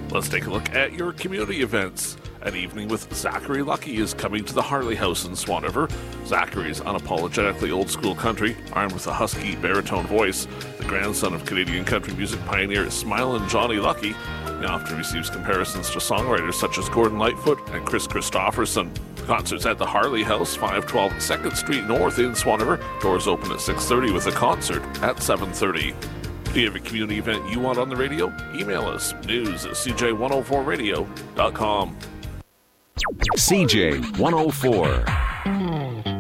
Let's take a look at your community events. An Evening with Zachary Lucky is coming to the Harley House in Swan River. Zachary is unapologetically old-school country, armed with a husky baritone voice. The grandson of Canadian country music pioneer Smilin' Johnny Lucky. He often receives comparisons to songwriters such as Gordon Lightfoot and Chris Christopherson. The concert's at the Harley House, 512 2nd Street North in Swan River. Doors open at 6:30 with a concert at 7:30. Do you have a community event you want on the radio? Email us, news@cj104radio.com. CJ 104.